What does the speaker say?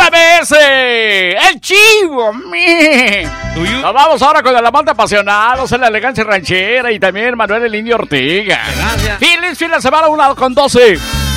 MBS, el chivo. Nos vamos ahora con el amante apasionado, en la elegancia ranchera y también Manuel el Indio Ortega. Gracias. Feliz fin de semana, 1:12.